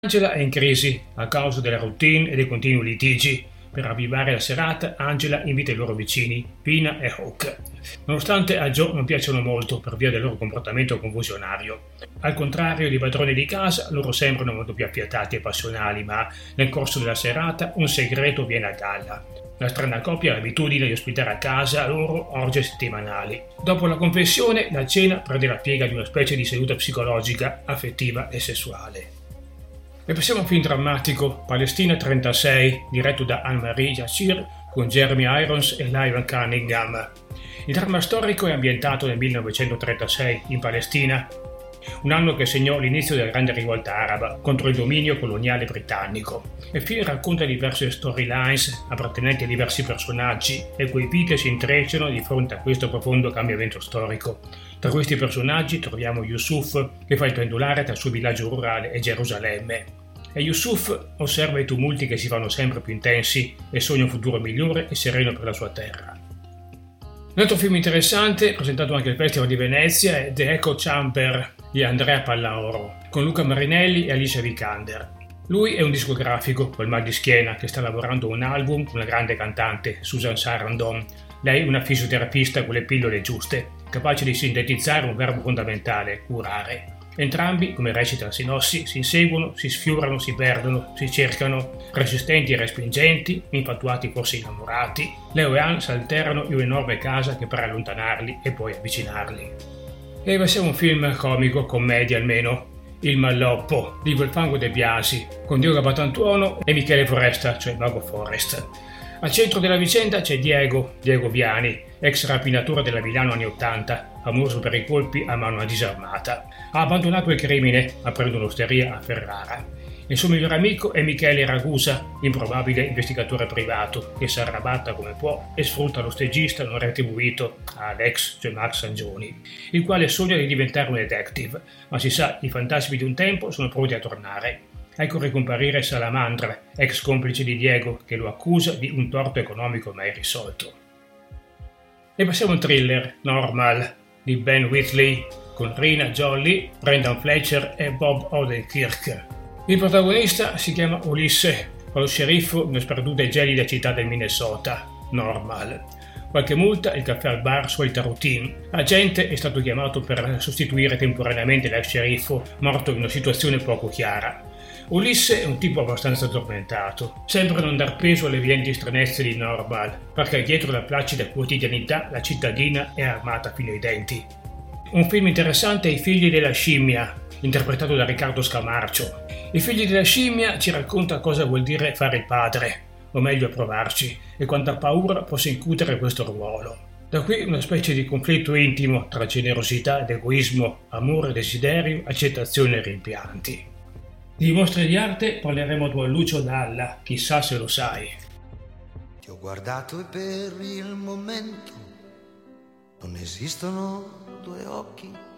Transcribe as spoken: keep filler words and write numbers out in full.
Angela è in crisi a causa della routine e dei continui litigi. Per ravvivare la serata, Angela invita i loro vicini, Pina e Hawk. Nonostante a Joe non piacciono molto per via del loro comportamento confusionario. Al contrario dei padroni di casa, loro sembrano molto più affiatati e passionali, ma nel corso della serata un segreto viene a galla. La strana coppia ha l'abitudine di ospitare a casa loro orge settimanali. Dopo la confessione, la cena prende la piega di una specie di seduta psicologica, affettiva e sessuale. E passiamo a un film drammatico, Palestina trentasei, diretto da Anne-Marie Jacir con Jeremy Irons e Lyman Cunningham. Il dramma storico è ambientato nel millenovecentotrentasei in Palestina, un anno che segnò l'inizio della grande rivolta araba contro il dominio coloniale britannico. Il film racconta diverse storylines appartenenti a diversi personaggi, le cui vite si intrecciano di fronte a questo profondo cambiamento storico. Tra questi personaggi troviamo Yusuf, che fa il pendolare tra il suo villaggio rurale e Gerusalemme. E Yusuf osserva i tumulti che si fanno sempre più intensi e sogna un futuro migliore e sereno per la sua terra. Un altro film interessante, presentato anche al Festival di Venezia, è The Echo Chamber di Andrea Pallaoro, con Luca Marinelli e Alicia Vikander. Lui è un discografico col mal di schiena che sta lavorando un album con una grande cantante, Susan Sarandon. Lei una fisioterapista con le pillole giuste, capace di sintetizzare un verbo fondamentale, curare. Entrambi, come recita la sinossi, si inseguono, si sfiorano, si perdono, si cercano, resistenti e respingenti, infatuati forse innamorati. Leo e Anne si alterano in un'enorme casa che pare allontanarli e poi avvicinarli. E passiamo a un film comico, commedia almeno, Il Malloppo, di Volfango De Biasi, con Diogo Batantuono e Michele Foresta, cioè Mago Forest. Al centro della vicenda c'è Diego, Diego Viani, ex rapinatore della Milano anni ottanta, famoso per i colpi a mano disarmata. Ha abbandonato il crimine, aprendo un'osteria a Ferrara. Il suo migliore amico è Michele Ragusa, improbabile investigatore privato, che si arrabatta come può e sfrutta lo stagista non retribuito, Alex, cioè Max Sangioni, il quale sogna di diventare un detective, ma si sa, i fantasmi di un tempo sono pronti a tornare. Ecco ricomparire Salamandra, ex complice di Diego, che lo accusa di un torto economico mai risolto. E passiamo a un thriller, Normal, di Ben Wheatley, con Rina Jolly, Brendan Fletcher e Bob Odenkirk. Il protagonista si chiama Ulisse, fa lo sceriffo in una sperduta e gelida città del Minnesota, Normal. Qualche multa, il caffè al bar, solita routine. L'agente è stato chiamato per sostituire temporaneamente l'ex sceriffo, morto in una situazione poco chiara. Ulisse è un tipo abbastanza addormentato, sembra non dar peso alle evidenti stranezze di Normal, perché dietro la placida quotidianità la cittadina è armata fino ai denti. Un film interessante è I figli della scimmia, interpretato da Riccardo Scamarcio. I figli della scimmia ci racconta cosa vuol dire fare il padre, o meglio provarci, e quanta paura possa incutere questo ruolo. Da qui una specie di conflitto intimo tra generosità ed egoismo, amore e desiderio, accettazione e rimpianti. Di mostre di arte parleremo con Lucio Dalla, chissà se lo sai. Ti ho guardato e per il momento non esistono due occhi